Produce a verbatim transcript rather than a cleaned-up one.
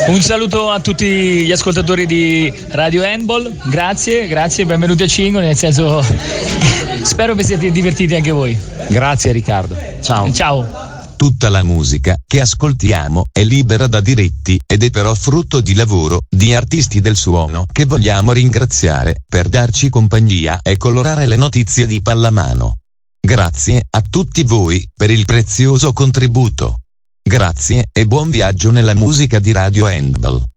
Un saluto a tutti gli ascoltatori di Radio Handball, grazie, grazie, benvenuti a Cingo, nel senso spero vi siete divertiti anche voi. Grazie Riccardo, ciao. Ciao. Tutta la musica che ascoltiamo è libera da diritti ed è però frutto di lavoro di artisti del suono che vogliamo ringraziare per darci compagnia e colorare le notizie di pallamano. Grazie a tutti voi per il prezioso contributo. Grazie e buon viaggio nella musica di Radio Handball.